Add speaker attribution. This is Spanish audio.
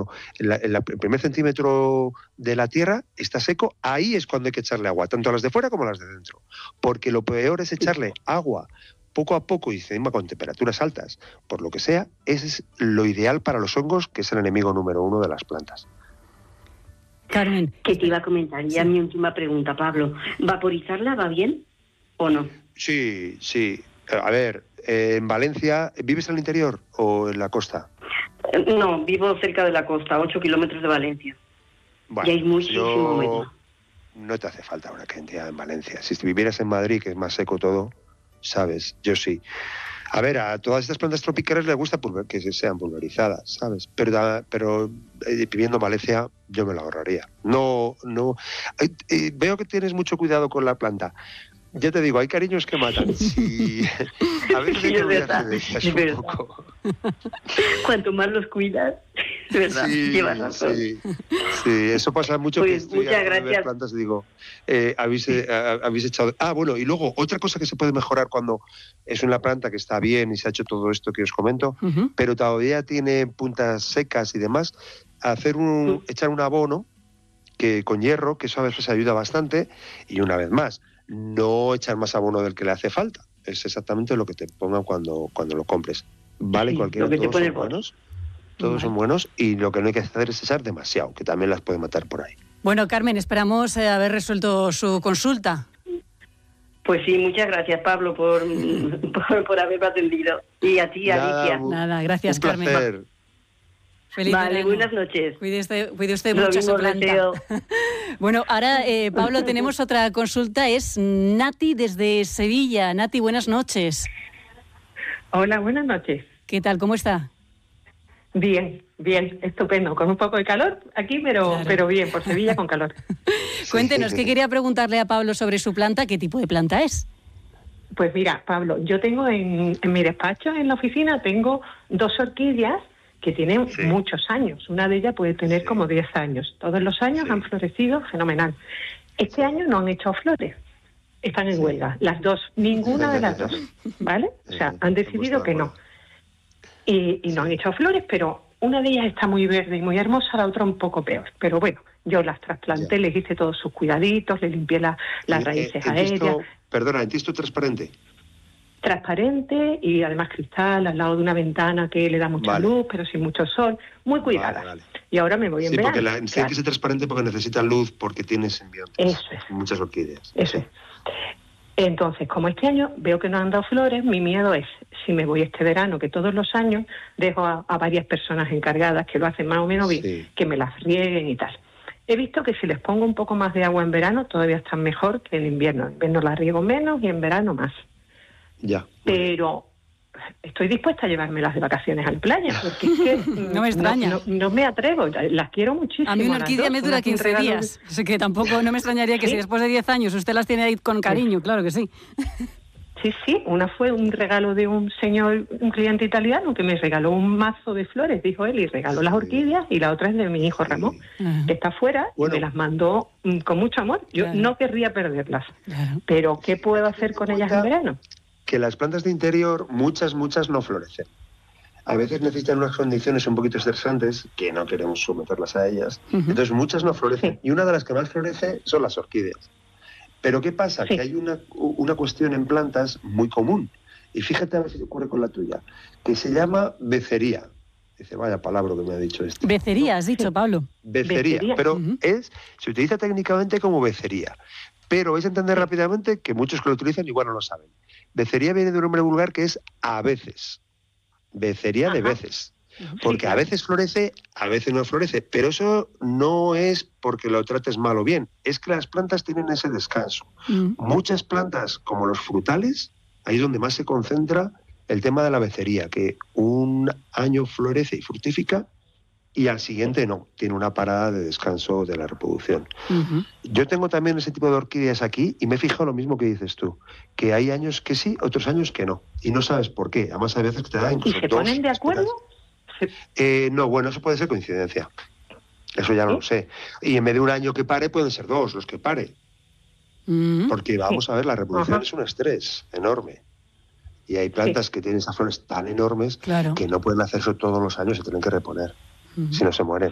Speaker 1: cuando el primer centímetro de la tierra está seco, ahí es cuando hay que echarle agua, tanto a las de fuera como a las de dentro. Porque lo peor es echarle agua poco a poco y encima con temperaturas altas, por lo que sea, ese es lo ideal para los hongos, que es el enemigo número 1 de las plantas.
Speaker 2: Carmen.
Speaker 3: Que te iba a comentar, ya mi última pregunta, Pablo. ¿Vaporizarla va bien o no?
Speaker 1: Sí. A ver, en Valencia, ¿vives en el interior o en la costa?
Speaker 3: No, vivo cerca de la costa, 8 kilómetros de Valencia.
Speaker 1: Bueno,
Speaker 3: y hay muchísimo menos.
Speaker 1: No te hace falta una cantidad en Valencia. Si vivieras en Madrid, que es más seco todo, sabes, yo sí. A ver, a todas estas plantas tropicales les gusta que sean pulverizadas, ¿sabes? Pero viviendo en Valencia, yo me lo ahorraría. No. Veo que tienes mucho cuidado con la planta. Ya te digo, hay cariños que matan. Sí. A veces hay que olvidarse de ellas un poco.
Speaker 3: Cuanto más los cuidas, de verdad, llevas razón.
Speaker 1: Sí, eso pasa mucho.
Speaker 3: Pues
Speaker 1: que estoy
Speaker 3: muchas gracias.
Speaker 1: Ver plantas y digo, habéis echado... bueno, y luego, otra cosa que se puede mejorar cuando es una planta que está bien y se ha hecho todo esto que os comento, pero todavía tiene puntas secas y demás, echar un abono que con hierro, que eso a veces ayuda bastante, y una vez más, no echar más abono del que le hace falta. Es exactamente lo que te pongan cuando lo compres. Vale,
Speaker 3: sí,
Speaker 1: cualquiera, todos son buenos. Todos son buenos y lo que no hay que hacer es echar demasiado, que también las puede matar por ahí.
Speaker 2: Bueno, Carmen, esperamos haber resuelto su consulta.
Speaker 3: Pues sí, muchas gracias, Pablo, por haberme atendido. Y a ti, Alicia.
Speaker 2: Nada, gracias, Carmen.
Speaker 1: Placer.
Speaker 2: Feliz
Speaker 3: vale,
Speaker 2: verano.
Speaker 3: buenas noches.
Speaker 2: Cuide usted mucho su planta. Bueno, ahora, Pablo, tenemos otra consulta. Es Nati desde Sevilla. Nati, buenas noches.
Speaker 4: Hola, buenas noches.
Speaker 2: ¿Qué tal? ¿Cómo está?
Speaker 4: Bien, estupendo. Con un poco de calor aquí, pero bien, por Sevilla con calor.
Speaker 2: Cuéntenos, ¿qué quería preguntarle a Pablo sobre su planta? ¿Qué tipo de planta es?
Speaker 4: Pues mira, Pablo, yo tengo en mi despacho, en la oficina, tengo 2 orquídeas que tienen muchos años. Una de ellas puede tener como 10 años. Todos los años han florecido fenomenal. Este año no han echado flores. Están en huelga. Las dos, ninguna de las dos. ¿Vale? O sea, han decidido que no. Y no han echado flores, pero una de ellas está muy verde y muy hermosa, la otra un poco peor. Pero bueno, yo las trasplanté, les hice todos sus cuidaditos, les limpié las raíces aéreas.
Speaker 1: Perdona, ¿en tisto transparente?
Speaker 4: Transparente y además cristal al lado de una ventana que le da mucha luz, pero sin mucho sol, muy cuidada. Vale. Y ahora me voy en verano.
Speaker 1: Porque tiene que ser transparente porque necesita luz, porque tiene simbiontes.
Speaker 4: Eso es.
Speaker 1: Muchas orquídeas.
Speaker 4: Eso es. Entonces, como este año veo que no han dado flores, mi miedo es, si me voy este verano, que todos los años dejo a varias personas encargadas que lo hacen más o menos bien, que me las rieguen y tal. He visto que si les pongo un poco más de agua en verano, todavía están mejor que en invierno. En invierno las riego menos y en verano más.
Speaker 1: Ya.
Speaker 4: Pero estoy dispuesta a llevármelas de vacaciones a la playa, porque es que
Speaker 2: no me extraña.
Speaker 4: No me atrevo, las quiero muchísimo.
Speaker 2: A mí una orquídea me dura 15 días, así que tampoco no me extrañaría que si después de 10 años usted las tiene ahí con cariño, claro que sí.
Speaker 4: Sí, una fue un regalo de un señor, un cliente italiano, que me regaló un mazo de flores, dijo él, y regaló las orquídeas, y la otra es de mi hijo Ramón, que está afuera, y me las mandó con mucho amor. Yo no querría perderlas, pero ¿qué puedo hacer con ellas en verano?
Speaker 1: Que las plantas de interior, muchas no florecen. A veces necesitan unas condiciones un poquito estresantes, que no queremos someterlas a ellas. Entonces muchas no florecen. Y una de las que más florece son las orquídeas. Pero ¿qué pasa? Que hay una cuestión en plantas muy común. Y fíjate a ver si te ocurre con la tuya. Que se llama becería. Dice, vaya palabra que me ha dicho esto.
Speaker 2: Becería, has dicho, Pablo.
Speaker 1: Becería. Pero se utiliza técnicamente como becería. Pero vais a entender rápidamente que muchos que lo utilizan igual no lo saben. Becería viene de un nombre vulgar que es a veces. Becería de veces. Porque a veces florece, a veces no florece. Pero eso no es porque lo trates mal o bien. Es que las plantas tienen ese descanso. Muchas plantas, como los frutales, ahí es donde más se concentra el tema de la becería. Que un año florece y fructifica y al siguiente no, tiene una parada de descanso de la reproducción. Yo tengo también ese tipo de orquídeas aquí y me he fijado lo mismo que dices tú, que hay años que sí, otros años que no, y no sabes por qué. Además hay veces que te da incluso
Speaker 4: ¿Y se ponen de acuerdo?
Speaker 1: No, bueno, eso puede ser coincidencia. Eso ya no lo sé. Y en vez de un año que pare, pueden ser 2 los que pare. Porque vamos a ver, la reproducción es un estrés enorme. Y hay plantas que tienen esas flores tan enormes que no pueden hacer eso todos los años, se tienen que reponer. Si no se mueren.